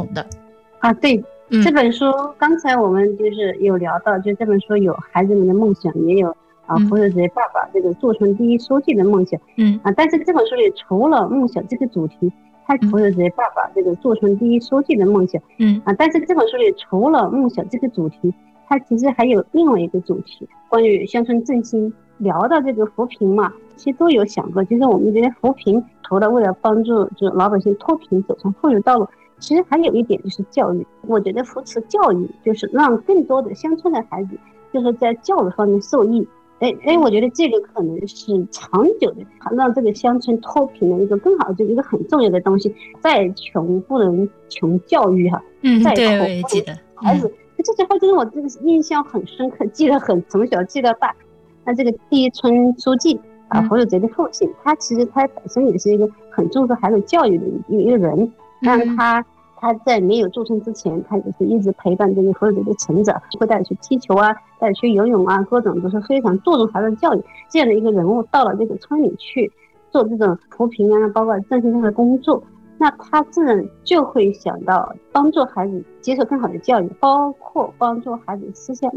的。 对，这本书刚才我们就是有聊到，就这本书有孩子们的梦想，也有扶持者爸爸这个做成第一书记的梦想。但是这本书里除了梦想这个主题，他扶持者爸爸这个做成第一书记的梦想。但是这本书里除了梦想这个主题，它其实还有另外一个主题，关于乡村振兴。聊到这个扶贫嘛，其实都有想过，就是我们这些扶贫除了为了帮助就老百姓脱贫走上富裕道路，其实还有一点就是教育。我觉得扶持教育就是让更多的乡村的孩子就是在教育方面受益。我觉得这个可能是长久的让这个乡村脱贫的一个更好，就是一个很重要的东西。再穷不能穷教育再对， 苦我也记得孩子。这句话就是我这个印象很深刻，记得很，从小记到大。那这个第一村书记胡有泽的父亲，他其实他本身也是一个很重视孩子教育的一个人。但他在没有做成之前，他也是一直陪伴这个胡有泽的成长，会带他去踢球啊，带他去游泳啊，各种都是非常注重孩子教育。这样的一个人物到了这个村里去做这种扶贫啊，包括振兴上的工作，那他自然就会想到帮助孩子接受更好的教育，包括帮助孩子思想